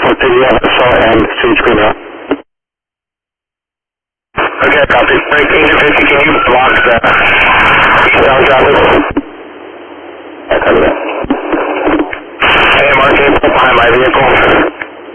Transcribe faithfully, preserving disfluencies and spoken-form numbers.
to the vessel and stage green out. Okay, copy. Break engine fifty, can you block the eastbound traffic? I copy that. Hey, Mark, can you pull behind my vehicle?